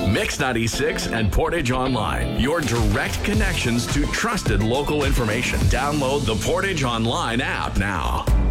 Mix 96 and Portage Online, your direct connections to trusted local information. Download the Portage Online app now.